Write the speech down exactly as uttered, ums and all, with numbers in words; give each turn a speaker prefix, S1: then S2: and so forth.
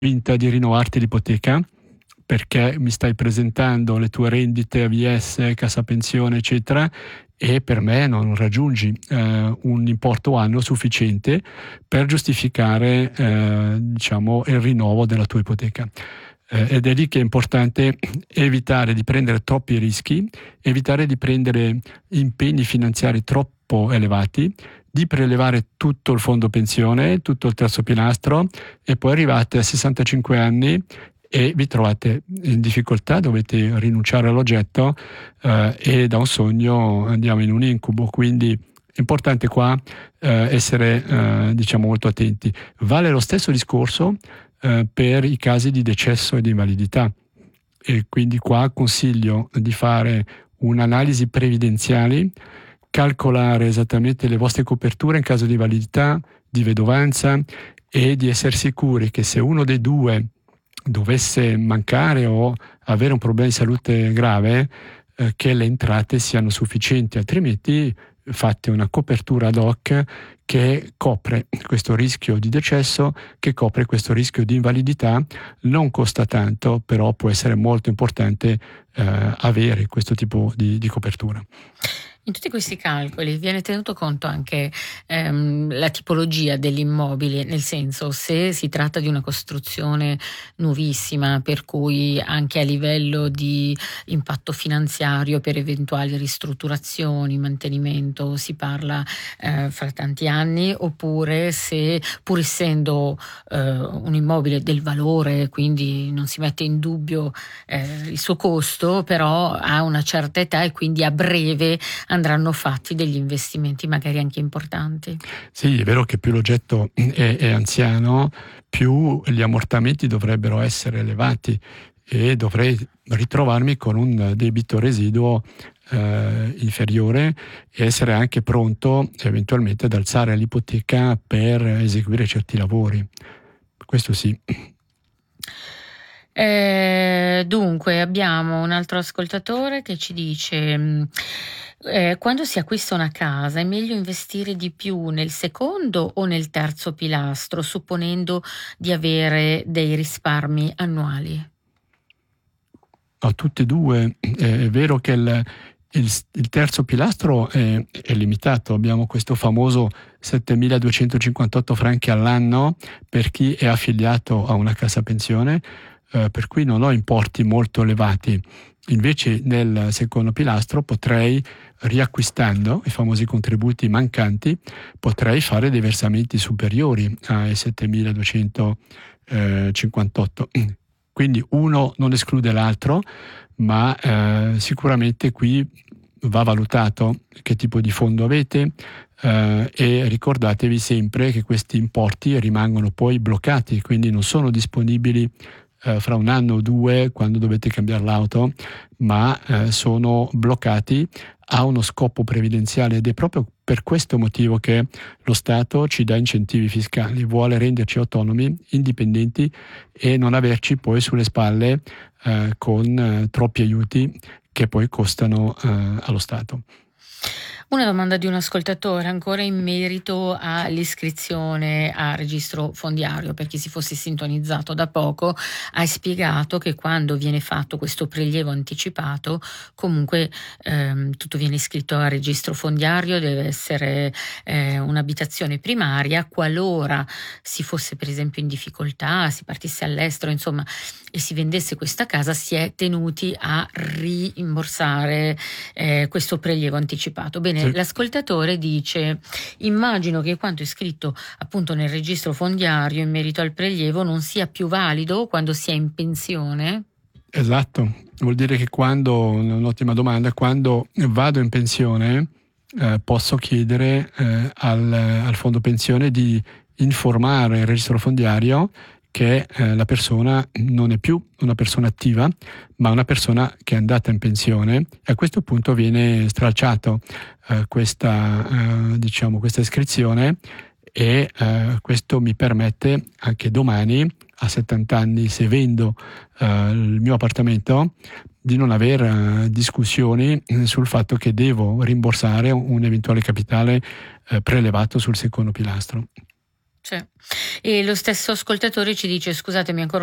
S1: convinta di rinnovarti l'ipoteca perché mi stai presentando le tue rendite A V S, cassa pensione, eccetera, e per me non raggiungi eh, un importo annuo sufficiente per giustificare eh, diciamo, il rinnovo della tua ipoteca. Eh, ed è lì che è importante evitare di prendere troppi rischi, evitare di prendere impegni finanziari troppo elevati, di prelevare tutto il fondo pensione, tutto il terzo pilastro, e poi arrivate a sessantacinque anni e vi trovate in difficoltà, dovete rinunciare all'oggetto eh, e da un sogno andiamo in un incubo. Quindi è importante qua eh, essere eh, diciamo molto attenti. Vale lo stesso discorso eh, per i casi di decesso e di invalidità, e quindi qua consiglio di fare un'analisi previdenziale, calcolare esattamente le vostre coperture in caso di invalidità, di vedovanza, e di essere sicuri che se uno dei due dovesse mancare o avere un problema di salute grave, eh, che le entrate siano sufficienti, altrimenti fate una copertura ad hoc che copre questo rischio di decesso, che copre questo rischio di invalidità. Non costa tanto, però può essere molto importante eh, avere questo tipo di, di copertura.
S2: In tutti questi calcoli viene tenuto conto anche ehm, la tipologia dell'immobile, nel senso, se si tratta di una costruzione nuovissima, per cui anche a livello di impatto finanziario per eventuali ristrutturazioni, mantenimento, si parla eh, fra tanti anni, oppure se, pur essendo eh, un immobile del valore, quindi non si mette in dubbio eh, il suo costo, però ha una certa età e quindi a breve andranno fatti degli investimenti magari anche importanti.
S1: Sì, è vero che più l'oggetto è, è anziano, più gli ammortamenti dovrebbero essere elevati e dovrei ritrovarmi con un debito residuo eh, inferiore e essere anche pronto eventualmente ad alzare l'ipoteca per eseguire certi lavori. Questo sì.
S2: Eh, dunque abbiamo un altro ascoltatore che ci dice: eh, quando si acquista una casa è meglio investire di più nel secondo o nel terzo pilastro, supponendo di avere dei risparmi annuali?
S1: A tutte e due. È vero che il, il, il terzo pilastro è, è limitato, abbiamo questo famoso settemiladuecentocinquantotto franchi all'anno per chi è affiliato a una cassa pensione, eh, per cui non ho importi molto elevati. Invece nel secondo pilastro potrei, riacquistando i famosi contributi mancanti, potrei fare dei versamenti superiori ai settemiladuecentocinquantotto. Quindi uno non esclude l'altro, ma eh, sicuramente qui va valutato che tipo di fondo avete eh, e ricordatevi sempre che questi importi rimangono poi bloccati, quindi non sono disponibili eh, fra un anno o due quando dovete cambiare l'auto, ma eh, sono bloccati a uno scopo previdenziale, ed è proprio per questo motivo che lo Stato ci dà incentivi fiscali, vuole renderci autonomi, indipendenti e non averci poi sulle spalle eh, con eh, troppi aiuti che poi costano eh, allo Stato.
S2: Una domanda di un ascoltatore ancora in merito all'iscrizione a registro fondiario. Per chi si fosse sintonizzato da poco, hai spiegato che quando viene fatto questo prelievo anticipato comunque ehm, tutto viene iscritto a registro fondiario, deve essere eh, un'abitazione primaria. Qualora si fosse per esempio in difficoltà, si partisse all'estero, insomma, e si vendesse questa casa, si è tenuti a rimborsare eh, questo prelievo anticipato. Bene, sì. L'ascoltatore dice: immagino che quanto è scritto appunto nel registro fondiario in merito al prelievo non sia più valido quando si è in pensione?
S1: Esatto, vuol dire che quando, un'ottima domanda, quando vado in pensione eh, posso chiedere eh, al, al fondo pensione di informare il registro fondiario che eh, la persona non è più una persona attiva, ma una persona che è andata in pensione, e a questo punto viene stralciato eh, questa, eh, diciamo, questa iscrizione, e eh, questo mi permette anche domani, a settanta anni, se vendo eh, il mio appartamento, di non avere eh, discussioni sul fatto che devo rimborsare un eventuale capitale eh, prelevato sul secondo pilastro.
S2: Cioè, e lo stesso ascoltatore ci dice: scusatemi ancora